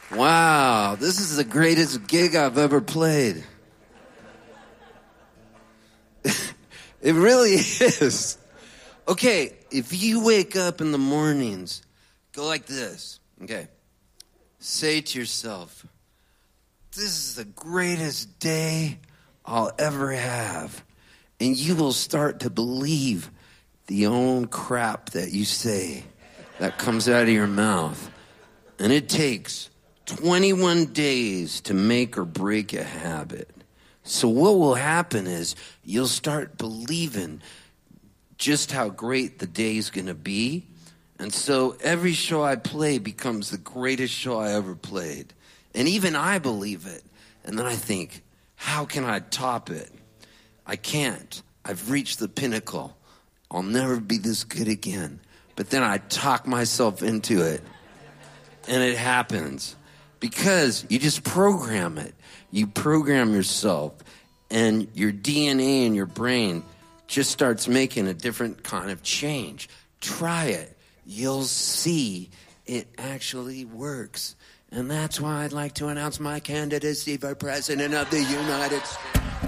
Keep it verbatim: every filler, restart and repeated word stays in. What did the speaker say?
Wow, this is the greatest gig I've ever played. It really is. Okay, if you wake up in the mornings, go like this, okay? Say to yourself, this is the greatest day I'll ever have. And you will start to believe the own crap that you say that comes out of your mouth. And it takes twenty-one days to make or break a habit. So what will happen is you'll start believing just how great the day's going to be. And so every show I play becomes the greatest show I ever played. And even I believe it. And then I think, how can I top it? I can't. I've reached the pinnacle. I'll never be this good again. But then I talk myself into it. And it happens. Because you just program it. You program yourself. And your D N A in your brain just starts making a different kind of change. Try it. You'll see it actually works. And that's why I'd like to announce my candidacy for President of the United States.